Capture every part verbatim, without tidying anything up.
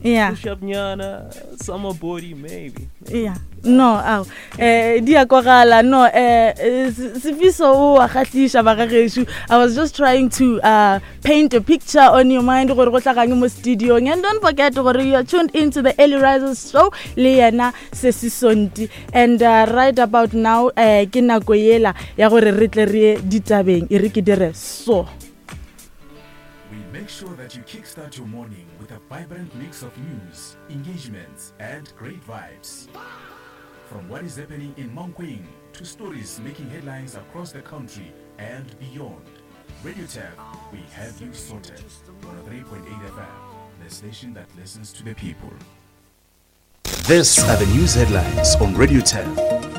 Yeah. Push-up nyana, summer body maybe. maybe. Yeah. No, aw. Eh dia kwagala no eh sifiso o akhatlisha bagageshu. I was just trying to uh paint a picture on your mind gore go tla gang mo studio. And don't forget gore you are tuned into the Early Risers show le yana Sesisonti. And uh, right about now eh ke nako yela ya gore re tle re ditabeng e re ke dire so. We make sure that you kickstart your morning with a vibrant mix of news, engagements, and great vibes. From what is happening in Mankweng to stories making headlines across the country and beyond. Radio Tab, we have you sorted. one oh three point eight F M, the station that listens to the people. These are the news headlines on Radio Tab.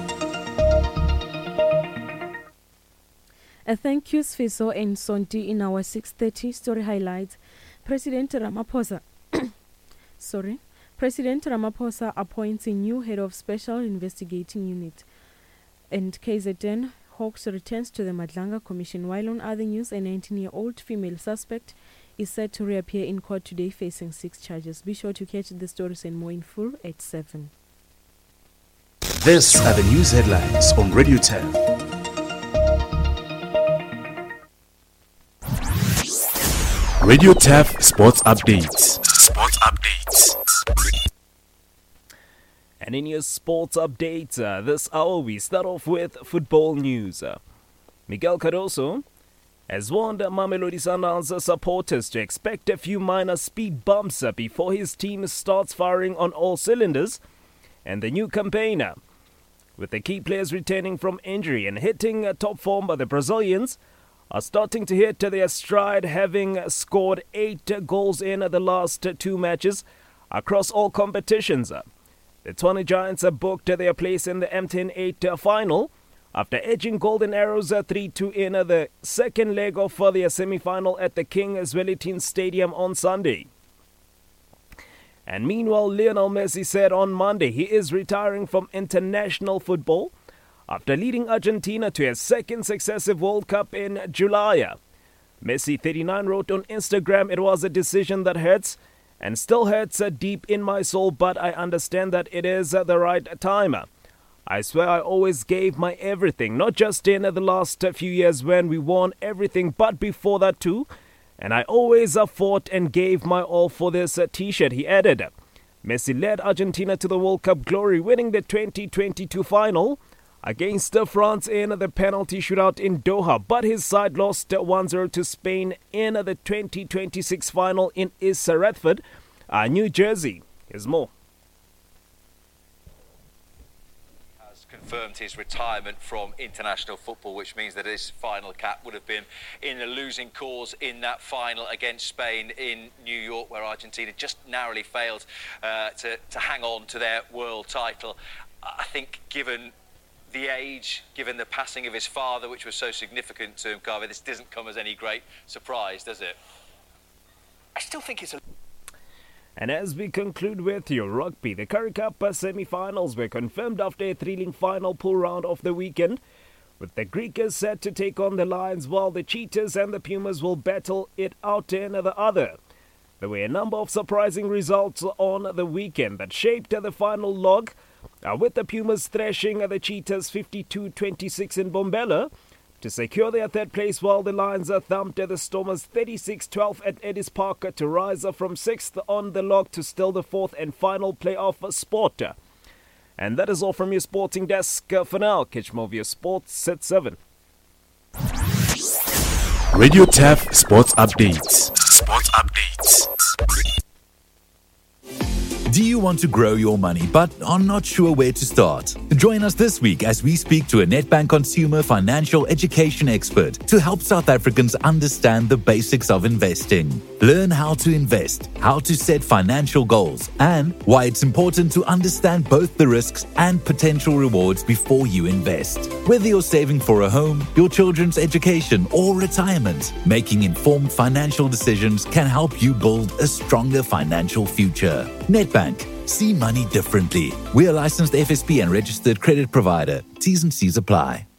A thank you, Sfiso and Sonti, in our six thirty story highlights. President Ramaphosa, sorry, President Ramaphosa appoints a new head of Special Investigating Unit. And K Z N Hawks returns to the Madlanga Commission, while on other news, a nineteen-year-old female suspect is set to reappear in court today facing six charges. Be sure to catch the stories and more in full at seven. These are the news headlines on Radio Tab. Radio Tab Sports Updates. Sports Updates. And in your sports updates, uh, this hour we start off with football news. Uh, Miguel Cardoso has warned Mamelodi Sundowns supporters to expect a few minor speed bumps uh, before his team starts firing on all cylinders. And the new campaigner, with the key players returning from injury and hitting uh, top form by the Brazilians, are starting to hit their stride, having scored eight goals in the last two matches across all competitions. The Tshwane Giants have booked their place in the M ten eight final after edging Golden Arrows three two in the second leg of their semi-final at the King Zwelithini Stadium on Sunday. And meanwhile, Lionel Messi said on Monday he is retiring from international football after leading Argentina to a second successive World Cup in July. Messi, thirty-nine, wrote on Instagram, "It was a decision that hurts and still hurts deep in my soul, but I understand that it is the right time. I swear I always gave my everything, not just in the last few years when we won everything, but before that too. And I always fought and gave my all for this t-shirt," he added. Messi led Argentina to the World Cup glory, winning the twenty twenty-two final against France in the penalty shootout in Doha, but his side lost one zero to Spain in the twenty twenty-six final in East Radford, uh, New Jersey. Here's more. Has confirmed his retirement from international football, which means that his final cap would have been in a losing cause in that final against Spain in New York, where Argentina just narrowly failed uh, to, to hang on to their world title. I think given the age, given the passing of his father, which was so significant to Mkabe, this doesn't come as any great surprise, does it? I still think it's a... And as we conclude with your rugby, the Currie Cup semi-finals were confirmed after a thrilling final pool round of the weekend, with the Greekers set to take on the Lions, while the Cheetahs and the Pumas will battle it out in the other. There were a number of surprising results on the weekend that shaped the final log, Uh, with the Pumas thrashing the Cheetahs fifty-two twenty-six in Bombela to secure their third place, while the Lions uh, thumped the Stormers thirty-six twelve at Eddies Park to rise uh, from sixth on the log to still the fourth and final playoff uh, spot. And that is all from your sporting desk uh, for now. Catch more of your sports at seven. Radio Tab Sports Updates. Sports Updates. Do you want to grow your money but are not sure where to start? Join us this week as we speak to a Nedbank consumer financial education expert to help South Africans understand the basics of investing. Learn how to invest, how to set financial goals, and why it's important to understand both the risks and potential rewards before you invest. Whether you're saving for a home, your children's education, or retirement, making informed financial decisions can help you build a stronger financial future. Nedbank. See money differently. We are licensed F S P and registered credit provider. T's and C's apply.